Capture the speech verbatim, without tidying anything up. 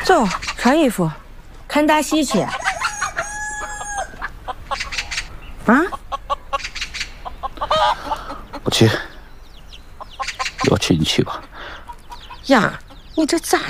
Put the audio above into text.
走，穿衣服，看大戏去。啊？ 不去，有亲戚吧？ 呀，你这咋